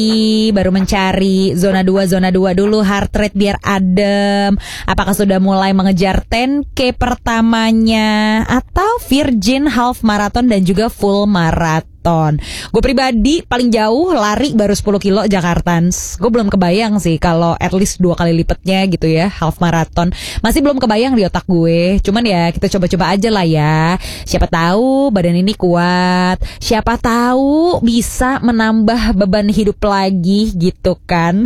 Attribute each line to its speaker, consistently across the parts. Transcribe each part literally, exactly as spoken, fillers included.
Speaker 1: baru mencari zona dua zona dua dulu, heart rate biar adem. Apakah sudah mulai mengejar sepuluh K pertamanya atau virgin half marathon dan juga full marathon? Gue pribadi paling jauh lari baru sepuluh kilo Jakartans. Gue belum kebayang sih kalau at least dua kali lipatnya gitu ya, half marathon. Masih belum kebayang di otak gue. Cuman ya kita coba-coba aja lah ya. Siapa tahu badan ini kuat. Siapa tahu bisa menambah beban hidup lagi gitu kan.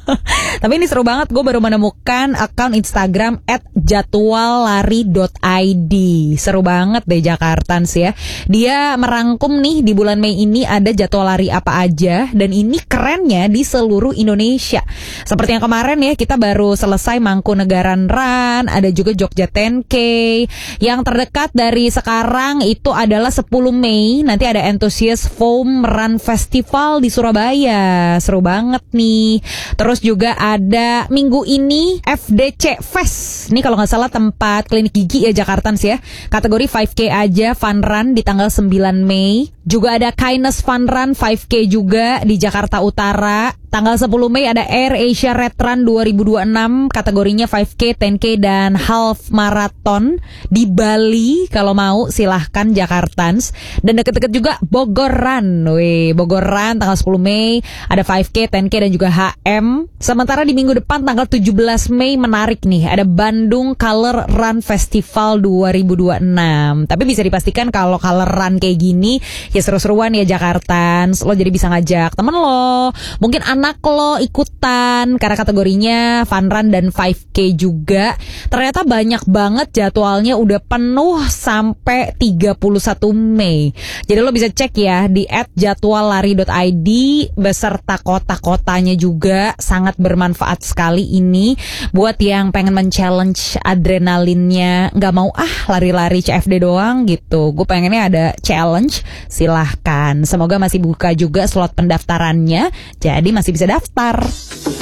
Speaker 1: Tapi ini seru banget. Gue baru menemukan akun Instagram at jadwallari dot i d. Seru banget deh Jakartans ya. Dia merangkum nih di bulan Mei ini ada jadwal lari apa aja, dan ini kerennya di seluruh Indonesia. Seperti yang kemarin ya, kita baru selesai Mangkunegaran Run, ada juga Jogja sepuluh K. Yang terdekat dari sekarang itu adalah sepuluh Mei, nanti ada Enthusiast Foam Run Festival di Surabaya. Seru banget nih. Terus juga ada minggu ini F D C Fest. Ini kalau nggak salah tempat klinik gigi ya Jakartans ya. Kategori lima K aja fun run di tanggal sembilan Mei. Juga ada Kindness Fun Run lima K juga di Jakarta Utara. Tanggal sepuluh Mei ada Air Asia Red Run dua ribu dua puluh enam, kategorinya lima K, sepuluh K dan half marathon di Bali. Kalau mau silahkan Jakartans. Dan deket-deket juga Bogor Run. Wih, Bogor Run tanggal sepuluh Mei ada lima K, sepuluh K dan juga H M. Sementara di minggu depan tanggal tujuh belas Mei menarik nih, ada Bandung Color Run Festival dua ribu dua puluh enam. Tapi bisa dipastikan kalau Color Run kayak gini ya seru-seruan ya Jakartans. Lo jadi bisa ngajak temen lo, mungkin anak lo ikutan, karena kategorinya fun run dan lima K juga. Ternyata banyak banget jadwalnya, udah penuh sampai tiga puluh satu Mei. Jadi lo bisa cek ya di at jadwallari dot i d beserta kota-kotanya juga. Sangat bermanfaat sekali ini buat yang pengen men-challenge adrenalinnya, gak mau ah lari-lari C F D doang gitu. Gue pengennya ada challenge. Silahkan. Semoga masih buka juga slot pendaftarannya, jadi masih bisa daftar.